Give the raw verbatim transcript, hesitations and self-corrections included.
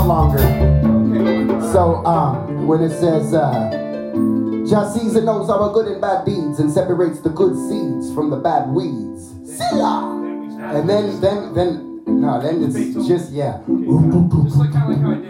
longer. So um, when it says, uh, Jah Caesar knows our good and bad deeds and separates the good seeds from the bad weeds. Silla! And then, then, then, no, then it's just, yeah. Just like kind of like how